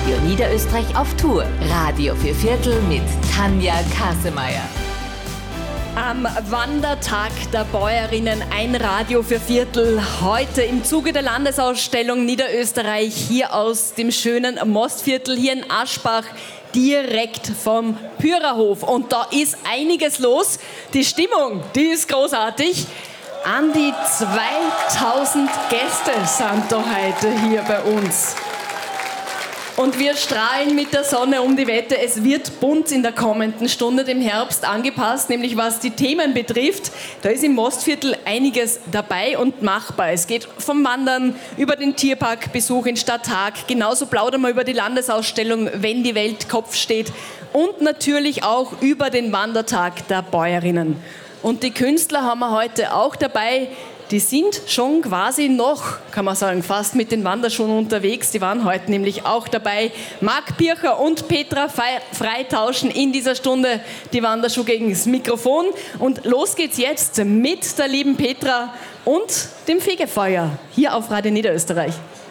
Radio Niederösterreich auf Tour. Radio für Viertel mit Tanja Kasemeyer. Am Wandertag der Bäuerinnen ein Radio für Viertel. Heute im Zuge der Landesausstellung Niederösterreich hier aus dem schönen Mostviertel hier in Aschbach, direkt vom Pyrerhof. Und da ist einiges los. Die Stimmung, die ist großartig. An die 2000 Gäste sind da heute hier bei uns. Und wir strahlen mit der Sonne um die Wette. Es wird bunt in der kommenden Stunde, dem Herbst angepasst, nämlich was die Themen betrifft. Da ist im Mostviertel einiges dabei und machbar. Es geht vom Wandern über den Tierparkbesuch in Stadthag. Genauso plaudern wir über die Landesausstellung Wenn die Welt Kopf steht. Und natürlich auch über den Wandertag der Bäuerinnen. Und die Künstler haben wir heute auch dabei. Die sind schon quasi noch, kann man sagen, fast mit den Wanderschuhen unterwegs. Die waren heute nämlich auch dabei. Marc Pircher und Petra Frei tauschen in dieser Stunde die Wanderschuhe gegen das Mikrofon. Und los geht's jetzt mit der lieben Petra und dem Fegefeuer hier auf Radio Niederösterreich.